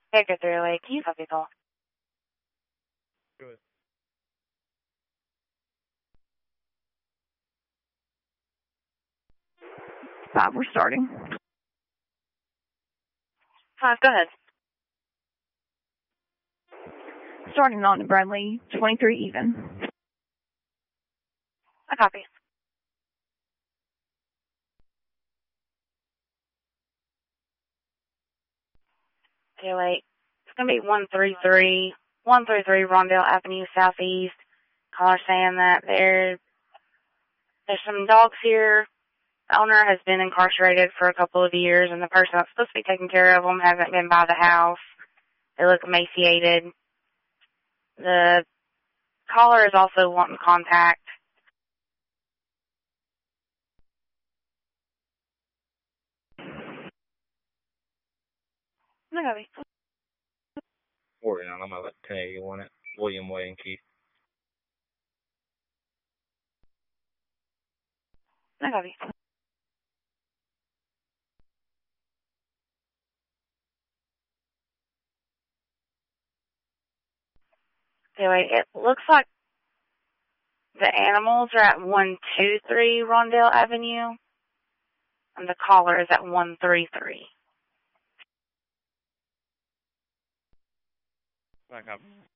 Victor 308, can you copy call? Good. Five, we're starting. 5, go ahead. Starting on to Bradley, 23 even. I copy. Okay, wait. It's going to be 133 Rondell Avenue Southeast. Caller saying that there's some dogs here. The owner has been incarcerated for a couple of years, and the person that's supposed to be taking care of them hasn't been by the house. They look emaciated. The caller is also wanting contact. I copy. 49, I'm at 1081 at William Way and Keith. I copy. Anyway, it looks like the animals are at 123 Rondell Avenue, and the caller is at 133. Back up.